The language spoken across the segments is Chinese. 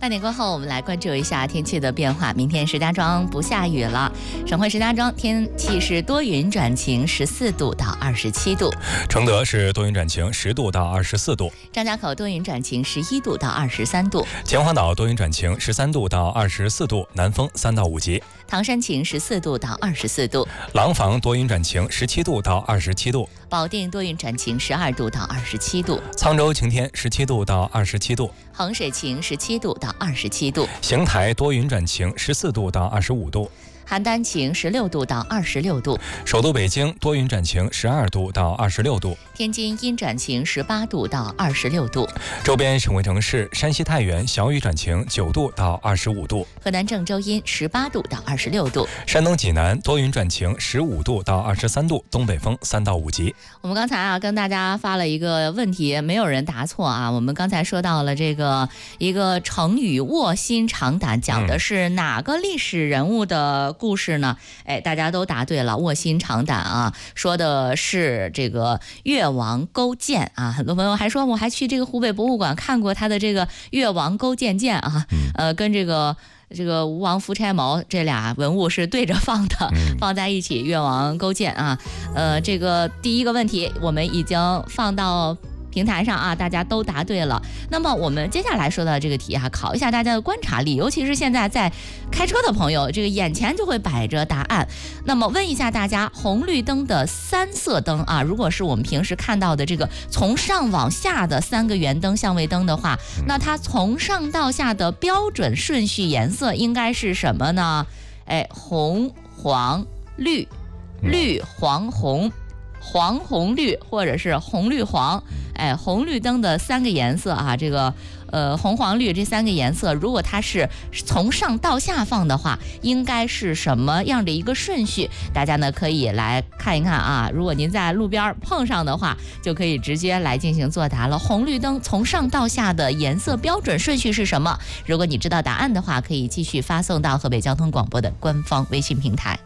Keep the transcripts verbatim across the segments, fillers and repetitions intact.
八点过后，我们来关注一下天气的变化。明天石家庄不下雨了，省会石家庄天气是多云转晴，十四度到二十七度； 承德是多云转晴，十度到二十四度； 张家口多云转晴，十一度到二十三度； 秦皇岛多云转晴，十三度到二十四度，南风三到五级； 唐山晴，十四度到二十四度； 廊坊多云转晴，十七度到二十七度； 保定多云转晴，十二度到二十七度； 沧州晴天，十七度到二十七度； 衡水晴，十七度到二十七度； 邢台多云转晴，十四度到二十五度； 邯郸晴，十六度到二十六度； 首都北京多云转晴，十二度到二十六度； 天津阴转晴，十八度到二十六度； 周边省会城市山西太原小雨转晴，九度到二十五度； 河南郑州阴，十八度到二十六度； 山东济南多云转晴，十五度到二十三度，东北风三到五级。 我们刚才啊跟大家发了一个问题，没有人答错啊。我们刚才说到了这个一个成语卧薪尝胆，讲的是哪个历史人物的故事呢？哎，大家都答对了，卧薪尝胆啊，说的是这个越王勾践啊。很多朋友还说我还去这个湖北博物馆看过他的这个越王勾践剑啊，呃，跟这个。这个吴王夫差矛这俩文物是对着放的，放在一起，越王勾践啊，呃，这个第一个问题我们已经放到平台上啊，大家都答对了。那么我们接下来说的这个题啊，考一下大家的观察力，尤其是现在在开车的朋友，这个眼前就会摆着答案。那么问一下大家，红绿灯的三色灯啊，如果是我们平时看到的这个从上往下的三个圆灯相位灯的话，那它从上到下的标准顺序颜色应该是什么呢？哎，红黄绿，绿黄红，黄红绿，或者是红绿黄。哎，红绿灯的三个颜色啊，这个呃红黄绿这三个颜色，如果它是从上到下放的话，应该是什么样的一个顺序？大家呢可以来看一看啊。如果您在路边碰上的话，就可以直接来进行作答了。红绿灯从上到下的颜色标准顺序是什么？如果你知道答案的话，可以继续发送到河北交通广播的官方微信平台。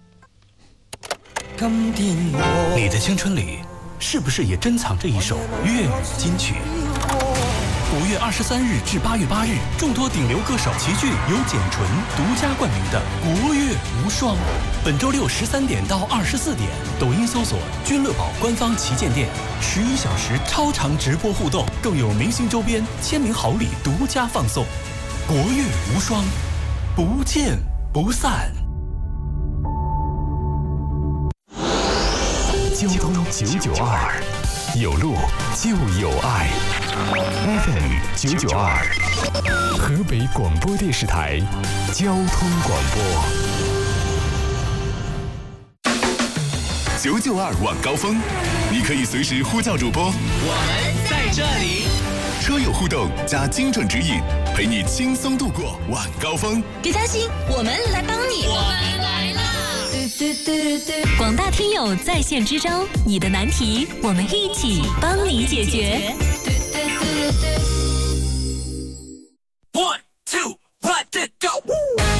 你的青春里是不是也珍藏着一首粤语金曲？五月二十三日至八月八日，众多顶流歌手齐聚，由简纯独家冠名的国乐无双。本周六十三点到二十四点，抖音搜索“君乐宝”官方旗舰店，十一小时超长直播互动，更有明星周边、签名好礼独家放送。国乐无双，不见不散。 交通九九二，有路就有爱。F M 九九二，河北广播电视台交通广播。 九九二晚高峰，你可以随时呼叫主播， 我们在这里。 车友互动加精准指引，陪你轻松度过晚高峰。 别担心，我们来帮你。 我们来了。 广大听友在线支招，你的难题我们一起帮你解决。 One two let it go。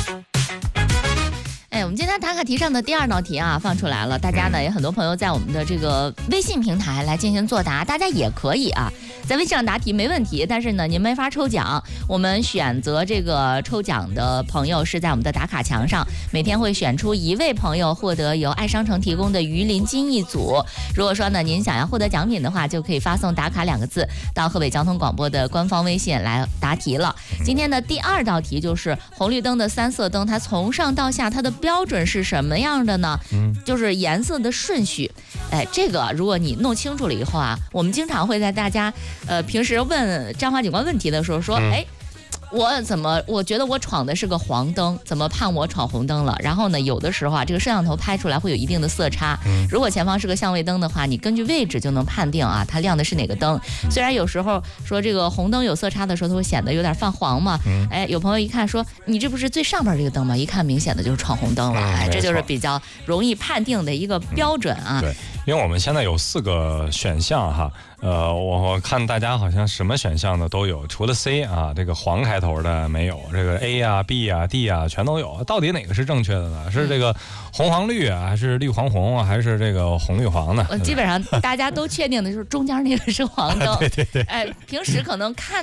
哎，我们今天打卡题上的第二道题啊放出来了，大家呢也很多朋友在我们的这个微信平台来进行作答，大家也可以啊在微信上答题没问题，但是呢您没法抽奖。我们选择这个抽奖的朋友是在我们的打卡墙上，每天会选出一位朋友获得由爱商城提供的鱼鳞金一组。如果说呢您想要获得奖品的话，就可以发送打卡两个字到河北交通广播的官方微信来答题了。今天的第二道题就是红绿灯的三色灯，它从上到下它的标准是什么样的呢？嗯，就是颜色的顺序。哎，这个如果你弄清楚了以后啊，我们经常会在大家呃平时问张华警官问题的时候说，哎。我怎么我觉得我闯的是个黄灯，怎么判我闯红灯了？然后呢，有的时候啊，这个摄像头拍出来会有一定的色差。如果前方是个相位灯的话，你根据位置就能判定啊，它亮的是哪个灯。虽然有时候说这个红灯有色差的时候，它会显得有点泛黄嘛。哎，有朋友一看说，你这不是最上边这个灯吗？一看明显的就是闯红灯了。哎，这就是比较容易判定的一个标准啊。 对，因为我们现在有四个选项哈。呃，我看大家好像什么选项的都有，除了 C 啊，这个黄开头的没有，这个 A 啊、B 啊、D 啊全都有。到底哪个是正确的呢？是这个红黄绿啊，还是绿黄红啊，还是这个红绿黄呢？ 基本上大家都确定的就是中间那个是黄灯。 对对对。 哎，平时可能看